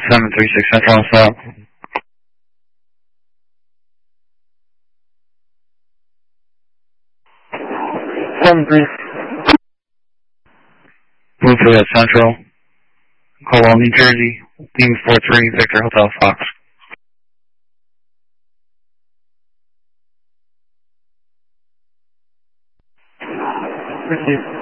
736 Central, what's up? 73. Bluefield at Central, Colwell, New Jersey, Lima 43, Victor Hotel Fox. 50.